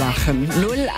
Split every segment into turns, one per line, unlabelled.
mitmachen.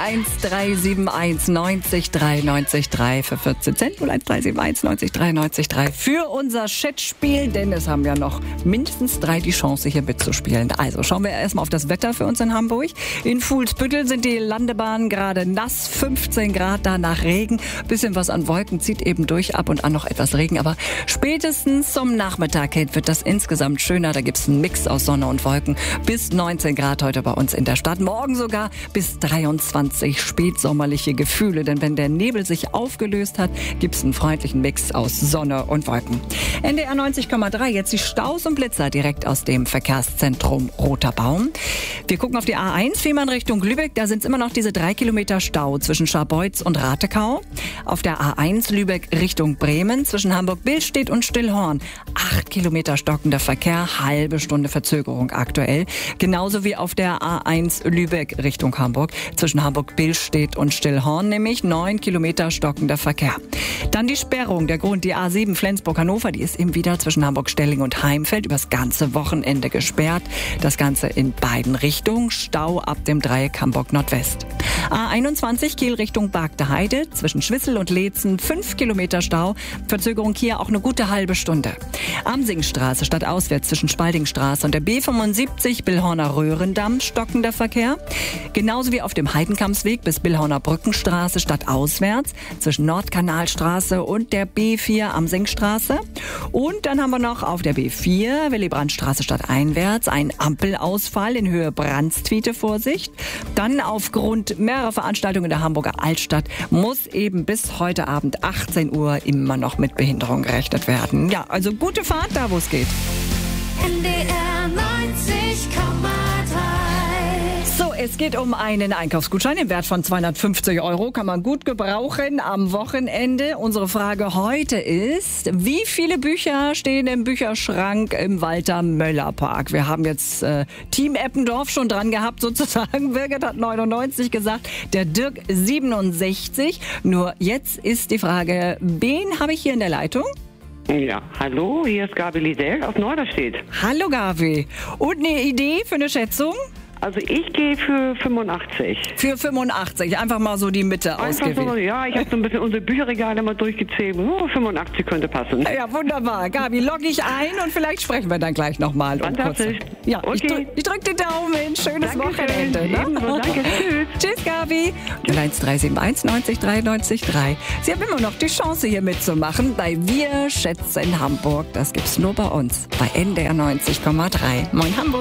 01371 90 3 90 3 für 14 Cent. 01371 90 3 90 3 für unser Chatspiel, denn es haben ja noch mindestens 3 die Chance, hier mitzuspielen. Also schauen wir erstmal auf das Wetter für uns in Hamburg. In Fuhlsbüttel sind die Landebahnen gerade nass, 15 Grad, danach Regen. Bisschen was an Wolken zieht eben durch, ab und an noch etwas Regen, aber spätestens zum Nachmittag hin wird das insgesamt schöner. Da gibt es einen Mix aus Sonne und Wolken. Bis 19 Grad heute bei uns in der Stadt. Morgen sogar bis 23 spätsommerliche Gefühle. Denn wenn der Nebel sich aufgelöst hat, gibt es einen freundlichen Mix aus Sonne und Wolken. NDR 90,3, jetzt die Staus und Blitzer direkt aus dem Verkehrszentrum Roter Baum. Wir gucken auf die A1, Fehmarn Richtung Lübeck. Da sind es immer noch diese 3 Kilometer Stau zwischen Scharbeutz und Ratekau. Auf der A1 Lübeck Richtung Bremen zwischen Hamburg-Billstedt und Stillhorn. 8 Kilometer stockender Verkehr, halbe Stunde Verzögerung aktuell. Genauso wie auf der A1 Lübeck Richtung Hamburg zwischen Hamburg-Billstedt und Stillhorn, nämlich 9 Kilometer stockender Verkehr. Dann die Sperrung, der Grund, die A7 Flensburg-Hannover, die ist eben wieder zwischen Hamburg-Stelling und Heimfeld übers ganze Wochenende gesperrt. Das Ganze in beiden Richtungen, Stau ab dem Dreieck Hamburg-Nordwest. A21 Kiel Richtung Bargte Heide, zwischen Schwissel und Leetzen 5 Kilometer Stau, Verzögerung hier auch eine gute halbe Stunde. Amsingstraße stadtauswärts zwischen Spaldingstraße und der B75 Billhorner Röhrendamm stockender Verkehr. Genauso wie auf dem Heidenkampsweg bis Billhorner Brückenstraße stadtauswärts zwischen Nordkanalstraße und der B4 Amsingstraße. Und dann haben wir noch auf der B4 Willy-Brandt-Straße stadteinwärts einen Ampelausfall in Höhe Brandstwiete, Vorsicht. Dann aufgrund mehrerer Veranstaltungen in der Hamburger Altstadt muss eben bis heute Abend 18 Uhr immer noch mit Behinderung gerechnet werden. Ja, also gute Fahrt da, wo es geht.
NDR 90,3.
So, es geht um einen Einkaufsgutschein im Wert von 250 €. Kann man gut gebrauchen am Wochenende. Unsere Frage heute ist, wie viele Bücher stehen im Bücherschrank im Walter-Möller-Park? Wir haben jetzt Team Eppendorf schon dran gehabt sozusagen. Birgit hat 99 gesagt, der Dirk 67. Nur jetzt ist die Frage, wen habe ich hier in der Leitung?
Ja, hallo, hier ist Gabi Liesel aus Norderstedt.
Hallo Gabi. Und eine Idee für eine Schätzung?
Also ich gehe für 85.
Für 85, einfach mal so die Mitte
Einfach
ausgewählt.
so, ja, ich habe so ein bisschen unsere Bücherregale mal durchgezählt. 85 könnte passen.
Ja, wunderbar. Gabi, logge ich ein und vielleicht sprechen wir dann gleich nochmal.
Fantastisch.
Ja,
Okay.
ich drück den Daumen. Schönes
Dankeschön.
Wochenende. Ne?
Ebenso, danke, tschüss.
Tschüss, Gabi. 01371 90 3 90 3. Sie haben immer noch die Chance, hier mitzumachen bei Wir schätzen Hamburg. Das gibt's nur bei uns, bei NDR 90,3. Moin Hamburg.